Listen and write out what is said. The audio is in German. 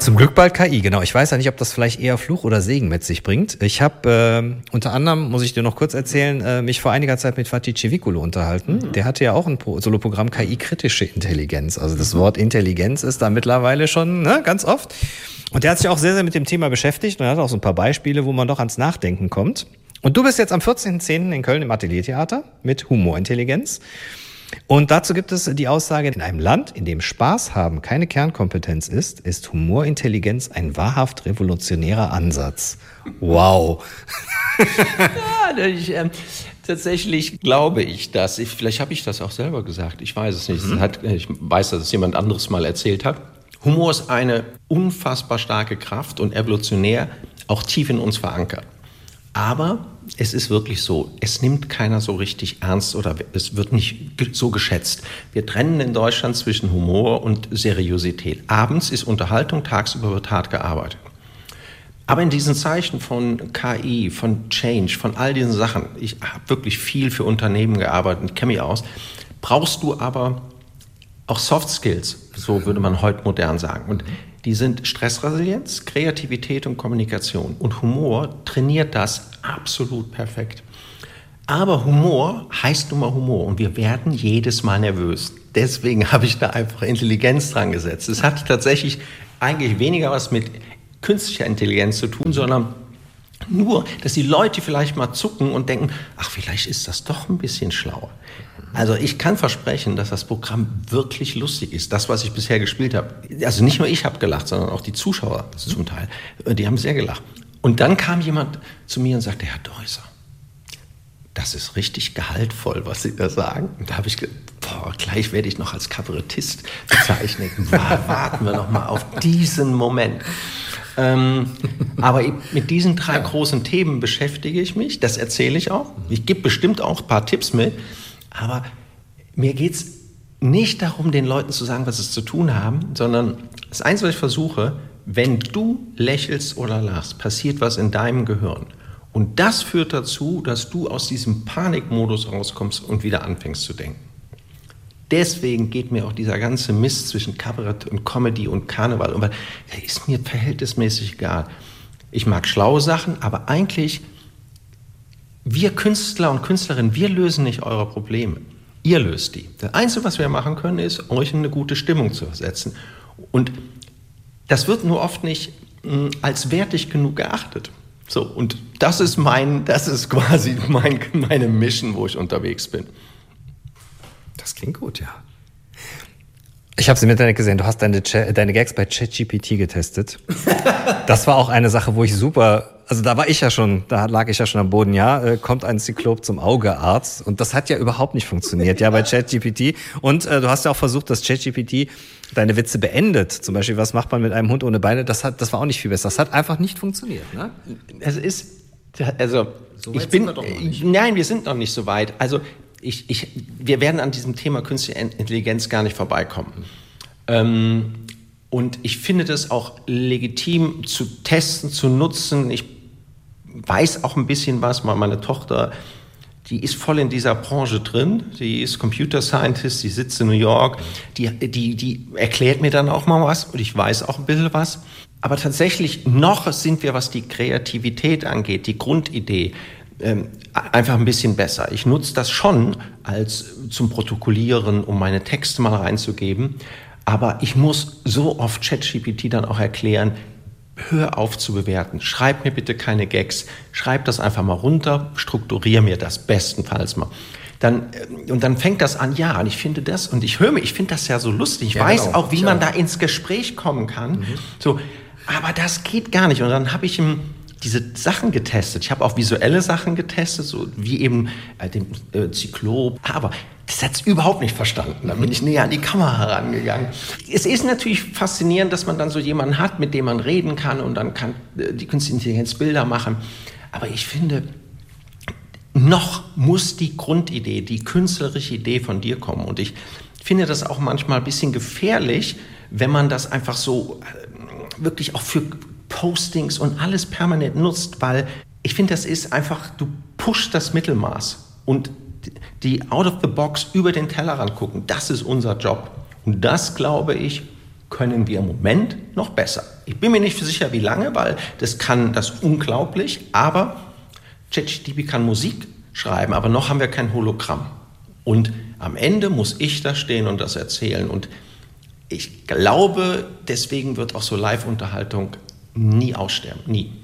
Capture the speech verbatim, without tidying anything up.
Zum Glück bald K I, genau. Ich weiß ja nicht, ob das vielleicht eher Fluch oder Segen mit sich bringt. Ich habe äh, unter anderem, muss ich dir noch kurz erzählen, äh, mich vor einiger Zeit mit Fatih Cevicolo unterhalten. Mhm. Der hatte ja auch ein Pro- Soloprogramm K I-kritische Intelligenz. Also das Wort Intelligenz ist da mittlerweile schon ne, ganz oft. Und der hat sich auch sehr, sehr mit dem Thema beschäftigt und er hat auch so ein paar Beispiele, wo man doch ans Nachdenken kommt. Und du bist jetzt am vierzehnten zehnten in Köln im Ateliertheater mit Humorintelligenz. Und dazu gibt es die Aussage, in einem Land, in dem Spaß haben keine Kernkompetenz ist, ist Humorintelligenz ein wahrhaft revolutionärer Ansatz. Wow. Ja, ich, äh, tatsächlich glaube ich das. Ich, vielleicht habe ich das auch selber gesagt. Ich weiß es nicht. Mhm. Hat, ich weiß, dass es jemand anderes mal erzählt hat. Humor ist eine unfassbar starke Kraft und evolutionär auch tief in uns verankert. Aber es ist wirklich so, es nimmt keiner so richtig ernst oder es wird nicht so geschätzt. Wir trennen in Deutschland zwischen Humor und Seriosität. Abends ist Unterhaltung, tagsüber wird hart gearbeitet. Aber in diesen Zeichen von K I, von Change, von all diesen Sachen, ich habe wirklich viel für Unternehmen gearbeitet und kenne mich aus, brauchst du aber auch Soft Skills, so würde man heute modern sagen. Und die sind Stressresilienz, Kreativität und Kommunikation. Und Humor trainiert das absolut perfekt. Aber Humor heißt nun mal Humor und wir werden jedes Mal nervös. Deswegen habe ich da einfach Intelligenz dran gesetzt. Es hat tatsächlich eigentlich weniger was mit künstlicher Intelligenz zu tun, sondern nur, dass die Leute vielleicht mal zucken und denken, ach, vielleicht ist das doch ein bisschen schlauer. Also ich kann versprechen, dass das Programm wirklich lustig ist. Das, was ich bisher gespielt habe. Also nicht nur ich habe gelacht, sondern auch die Zuschauer zum Teil. Die haben sehr gelacht. Und dann kam jemand zu mir und sagte, Herr Deusser, das ist richtig gehaltvoll, was Sie da sagen. Und da habe ich gedacht, boah, gleich werde ich noch als Kabarettist bezeichnet. Warten wir noch mal auf diesen Moment. Ähm, aber mit diesen drei großen Themen beschäftige ich mich. Das erzähle ich auch. Ich gebe bestimmt auch ein paar Tipps mit. Aber mir geht es nicht darum, den Leuten zu sagen, was sie zu tun haben, sondern das Einzige, was ich versuche, wenn du lächelst oder lachst, passiert was in deinem Gehirn. Und das führt dazu, dass du aus diesem Panikmodus rauskommst und wieder anfängst zu denken. Deswegen geht mir auch dieser ganze Mist zwischen Kabarett und Comedy und Karneval, und der ist mir verhältnismäßig egal. Ich mag schlaue Sachen, aber eigentlich, wir Künstler und Künstlerinnen, wir lösen nicht eure Probleme. Ihr löst die. Das Einzige, was wir machen können, ist, euch in eine gute Stimmung zu versetzen. Und das wird nur oft nicht mh, als wertig genug geachtet. So, und das ist mein, das ist quasi mein, meine Mission, wo ich unterwegs bin. Das klingt gut, ja. Ich habe es im Internet gesehen, du hast deine, deine Gags bei ChatGPT getestet. Das war auch eine Sache, wo ich super, also da war ich ja schon, da lag ich ja schon am Boden, ja, äh, kommt ein Zyklop zum Augearzt, und das hat ja überhaupt nicht funktioniert, ja, bei ChatGPT. Und äh, du hast ja auch versucht, dass ChatGPT deine Witze beendet. Zum Beispiel, was macht man mit einem Hund ohne Beine? Das hat, das war auch nicht viel besser. Das hat einfach nicht funktioniert, ne? Es ist, also, so ich bin, wir nein, wir sind noch nicht so weit. Also, Ich, ich, wir werden an diesem Thema künstliche Intelligenz gar nicht vorbeikommen. Ähm, und ich finde das auch legitim zu testen, zu nutzen. Ich weiß auch ein bisschen was. Meine Tochter, die ist voll in dieser Branche drin. Die ist Computer Scientist, die sitzt in New York. Die, die, die erklärt mir dann auch mal was und ich weiß auch ein bisschen was. Aber tatsächlich noch sind wir, was die Kreativität angeht, die Grundidee, Ähm, einfach ein bisschen besser. Ich nutze das schon als zum Protokollieren, um meine Texte mal reinzugeben. Aber ich muss so oft ChatGPT dann auch erklären, hör auf zu bewerten. Schreib mir bitte keine Gags. Schreib das einfach mal runter, strukturiere mir das bestenfalls mal. Dann, und dann fängt das an, ja, und ich finde das, und ich höre mir, ich finde das ja so lustig. Ich ja, weiß genau. auch, wie man da ins Gespräch kommen kann. Mhm. So, aber das geht gar nicht. Und dann habe ich im diese Sachen getestet. Ich habe auch visuelle Sachen getestet, so wie eben äh, den äh, Zyklop. Aber das hat es überhaupt nicht verstanden. Da bin ich näher an die Kamera herangegangen. Es ist natürlich faszinierend, dass man dann so jemanden hat, mit dem man reden kann, und dann kann äh, die künstliche Intelligenz Bilder machen. Aber ich finde, noch muss die Grundidee, die künstlerische Idee von dir kommen. Und ich finde das auch manchmal ein bisschen gefährlich, wenn man das einfach so äh, wirklich auch für Postings und alles permanent nutzt, weil ich finde, das ist einfach, du pushst das Mittelmaß, und die out of the box über den Tellerrand gucken, das ist unser Job. Und das, glaube ich, können wir im Moment noch besser. Ich bin mir nicht sicher, wie lange, weil das kann das unglaublich, aber ChatGPT kann Musik schreiben, aber noch haben wir kein Hologramm. Und am Ende muss ich da stehen und das erzählen. Und ich glaube, deswegen wird auch so Live-Unterhaltung nie aussterben, nie.